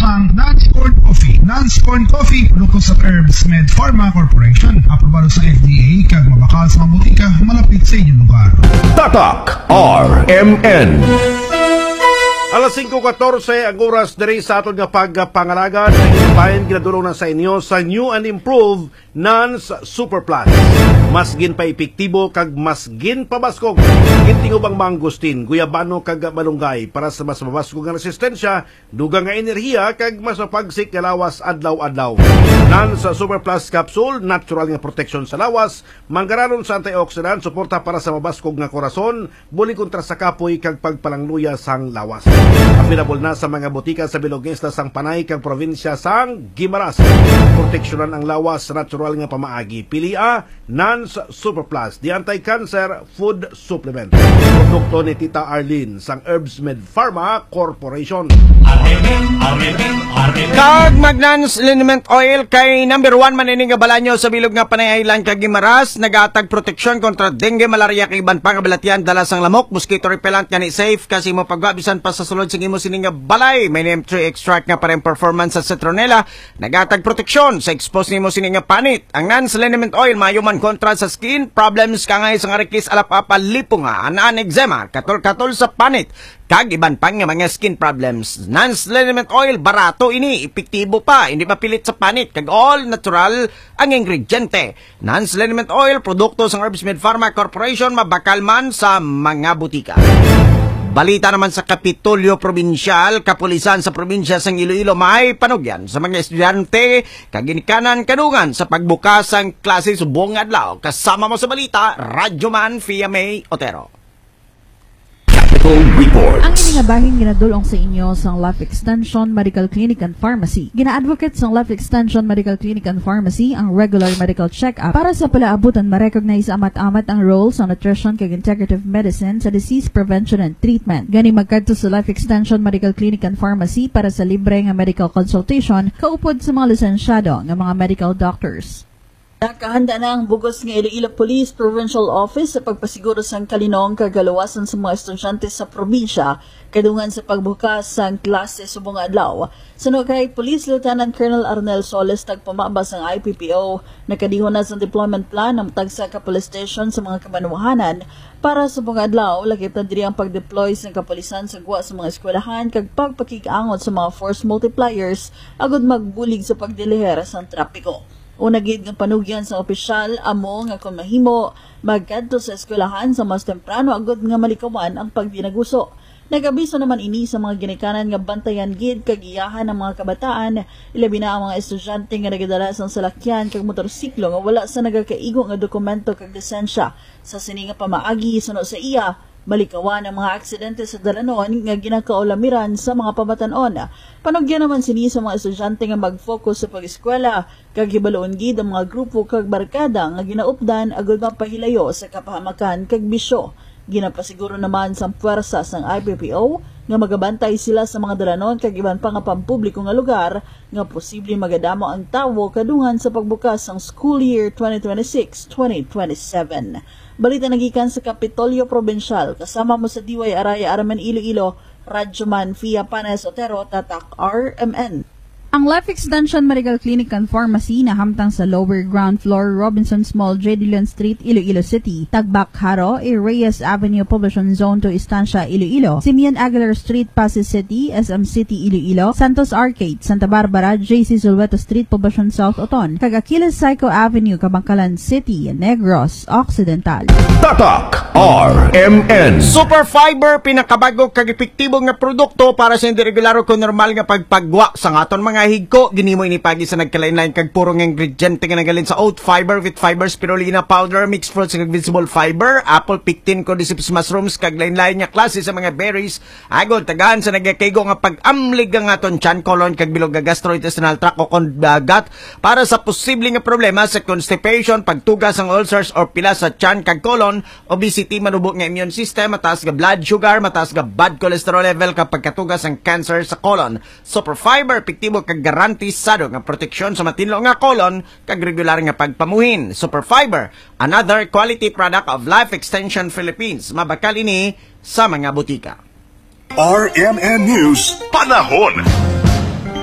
ang non-scorned coffee. Non-scorned coffee, produkto sa Herbs Med Pharma Corporation. Aprobado sa FDA, kag mabakal sa mga butika malapit sa inyong lugar. Tatak RMN. Alas 5:14 ang oras diri sa aton nga pagpangalagan. Pahin ginadulong na sa inyo sa new and improved Nans Super Plus. Mas gin pa epektibo kag mas gin pabaskog. Gintingob ang mangustin, guyabano kag malunggay para sa mas mabaskog nga resistensya, dugang nga enerhiya kag mas mapagsik nga lawas adlaw-adlaw. Nans Super Plus capsule, natural nga protection sa lawas, manggaranon sa antioxidant, suporta para sa mabaskog nga korason, buli kontra sa kapoy kag pagpalangluya sang lawas. Available na sa mga botika sa bilog isla sang Panay kang probinsya sang Guimaras. Proteksyonan ang lawas sa natural nga pamaagi. Pilia Nans Super Plus, the anti-cancer food supplement. Produkto ni Tita Arlene sang Herbs Med Pharma Corporation. Kag Magnans Liniment Oil kay number 1 manining nga balanyo sa bilog nga Panay Island kag Guimaras, nagatag proteksyon kontra dengue, malaria kag iban pang kabalatian dala sang lamok, mosquito repellent kani safe kasi mo pagbabisan pa sa sulod sa imo sining nga balay. May NEM3 extract nga pareng performance sa citronella, nagatag proteksyon sa expose nimo sining nga panit. Ang Nans Liniment Oil mayuman kontra sa skin problems kangay sa ngarikis alap-apa lipunga, anaan eczema, katol-katol sa panit kag iban pang nga mga skin problems. Nans Liniment Oil barato ini, epektibo pa, hindi mapilit sa panit kag all natural ang ingrediente. Nans Liniment Oil produkto sa Herbs Med Pharma Corporation, mabakal man sa mga butika. Balita naman sa Kapitolyo Provincial, kapulisan sa probinsya sang Iloilo may panugyan sa mga estudyante kaginikanan kanungan sa pagbukas ng klase subong adlaw. Kasama mo sa balita, Radyoman Fia May Otero. Ang iningabahin ginadulong sa inyo sa Life Extension Medical Clinic and Pharmacy. Gina-advocate sa Life Extension Medical Clinic and Pharmacy ang regular medical check-up para sa palaabutan ma-recognize amat-amat ang role sa nutrition kag integrative medicine sa disease prevention and treatment. Gani magkadto sa Life Extension Medical Clinic and Pharmacy para sa libre nga medical consultation kaupod sa mga lisensyado nga mga medical doctors. Nakahanda na ang bugos ng Iloilo Police Provincial Office sa pagpasiguro sang kalinong kagalawasan sa mga estudyante sa probinsya kadungan sa pagbukas sang klase subong adlaw. Suno kay Police Lieutenant Colonel Arnel Soles tagpamabas ang IPPO nakadihon na sa deployment plan ng tagsa ka police station sa mga kamanuhanan para subong adlaw lagip na diri ang pagdeploy sa kapulisan sa guwa sa mga eskwelahan kag pagpakig-angot sa mga force multipliers agud magbulig sa pagdilihera sa trapiko. Una gid nga panugyan sa opisyal amo nga kung mahimo magkadto sa eskwelahan sa mas temprano agud nga malikawan ang pagdinaguso. Nagabiso naman ini sa mga ginikanan nga bantayan gid kagiyahan ng mga kabataan, ilabi na ang mga estudyante nga nagadala sa salakyan kag motorsiklo nga wala sa nagakaigo nga dokumento kag lisensya. Sa sini nga pamaagi suno sa iya balikawan ang mga aksidente sa dalanon nga ginakaulamiran sa mga pabatanon. Panugyan naman sini sa mga estudyante nga mag-focus sa pag-eskwela kag hibaloon gid ang mga grupo kag barkada nga ginaupdan agud mapahilayo sa kapahamakan kag bisyo. Ginapasiguro naman sa puwersa sang IPPO nga magabantay sila sa mga dalanon kag iban pa nga pampubliko nga lugar nga posible magadamo ang tawo kadungan sa pagbukas ng school year 2026-2027. Balita nagikan sa Kapitolyo Provincial, kasama mo sa Diway Araya Araman Iloilo, Radyoman Fia Panes Otero, Tatak RMN. Ang Life Extension Medical Clinic and Pharmacy na hamtang sa lower ground floor, Robinson's Mall, J. Dillon Street, Iloilo City. Tagbak Haro, Reyes Avenue, Poblacion Zone to Estancia, Iloilo. Simeon Aguilar Street, Pasig City, SM City, Iloilo. Santos Arcade, Santa Barbara, JC Zulweto Street, Poblacion South, Oton. Kag Aquiles Psycho Avenue, Kabangkalan City, Negros Occidental. Tatak RMN. Super Fiber, pinakabago kag epektibo nga produkto para sa hindi regular o normal nga pagpagwa sa aton mga higko. Ginimo inipagi sa nagkalain-lain kag puro nga ingrediente nga nagalin sa oat fiber with fiber spirulina powder, mixed fruits kag visible fiber, apple pectin, cordyceps mushrooms kag lain-lain nga klase sa mga berries. Agod tagahan sa nagakaygo nga pag-amlig ang aton tiyan, colon kag bilog nga gastrointestinal tract o gut para sa posible nga problema sa constipation, pagtugas ang ulcers or pila sa tiyan kag colon, obesity, manubok nga immune system, mataas nga blood sugar, mataas nga bad cholesterol level kapag katugas ang cancer sa colon. Super Fiber, epektibo kag garantisado nga proteksyon sa matinlo nga colon kag regular nga pagpamuhin. Super Fiber, another quality product of Life Extension Philippines. Mabakal ini sa mga butika. RMN News Panahon.